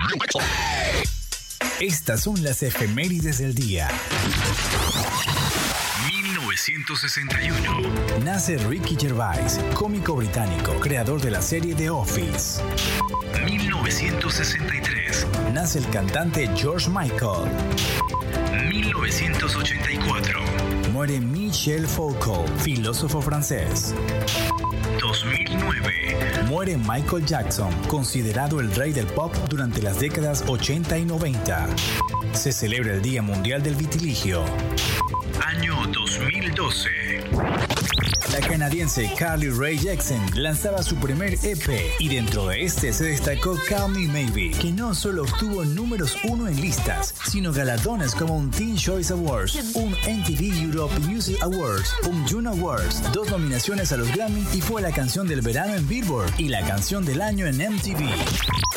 Estas son las efemérides del día. 1961. Nace Ricky Gervais, cómico británico, creador de la serie The Office. 1963. Nace el cantante George Michael. 1984. Muere Michel Foucault, filósofo francés. 2009. Muere Michael Jackson, considerado el rey del pop durante las décadas 80 y 90. Se celebra el Día Mundial del Vitiligio. Año 2012. La canadiense Carly Rae Jepsen lanzaba su primer EP y dentro de este se destacó Call Me Maybe, que no solo obtuvo números 1 en listas, sino galardones como un Teen Choice Awards, un MTV Europe Music Awards, un Juno Awards, 2 nominaciones a los Grammy y fue la canción del verano en Billboard y la canción del año en MTV.